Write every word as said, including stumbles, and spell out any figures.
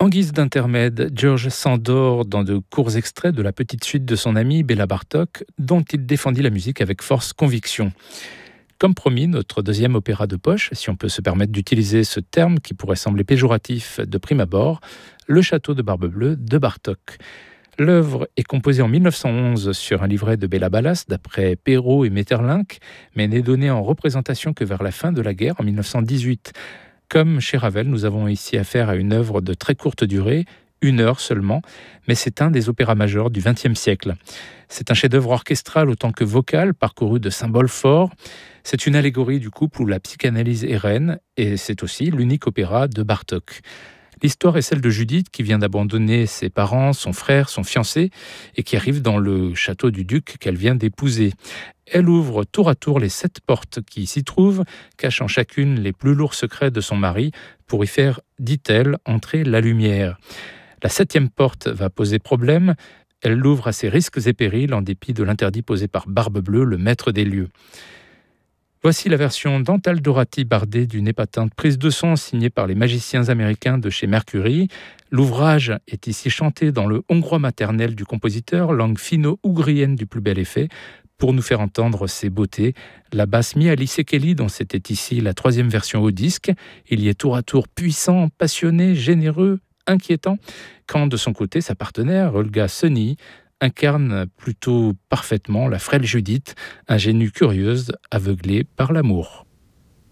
En guise d'intermède, George s'endort dans de courts extraits de la petite suite de son ami Béla Bartók, dont il défendit la musique avec force conviction. Comme promis, notre deuxième opéra de poche, si on peut se permettre d'utiliser ce terme qui pourrait sembler péjoratif de prime abord, Le Château de Barbe-Bleue de Bartók. L'œuvre est composée en mille neuf cent onze sur un livret de Béla Ballas d'après Perrault et Maeterlinck, mais n'est donnée en représentation que vers la fin de la guerre en mille neuf cent dix-huit. Comme chez Ravel, nous avons ici affaire à une œuvre de très courte durée, une heure seulement, mais c'est un des opéras majeurs du vingtième siècle. C'est un chef-d'œuvre orchestral autant que vocal, parcouru de symboles forts. C'est une allégorie du couple où la psychanalyse est reine, et c'est aussi l'unique opéra de Bartók. L'histoire est celle de Judith qui vient d'abandonner ses parents, son frère, son fiancé, et qui arrive dans le château du duc qu'elle vient d'épouser. Elle ouvre tour à tour les sept portes qui s'y trouvent, cachant chacune les plus lourds secrets de son mari, pour y faire, dit-elle, entrer la lumière. La septième porte va poser problème. Elle l'ouvre à ses risques et périls en dépit de l'interdit posé par Barbe-Bleue, le maître des lieux. Voici la version Dentale Dorati bardée d'une épatante prise de son signée par les magiciens américains de chez Mercury. L'ouvrage est ici chanté dans le hongrois maternel du compositeur, langue finno-ougrienne du plus bel effet, pour nous faire entendre ses beautés. La basse Mihaly Cekeli, dont c'était ici la troisième version au disque, il y est tour à tour puissant, passionné, généreux, inquiétant, quand de son côté sa partenaire, Olga Sony, incarne plutôt parfaitement la frêle Judith, ingénue curieuse, aveuglée par l'amour.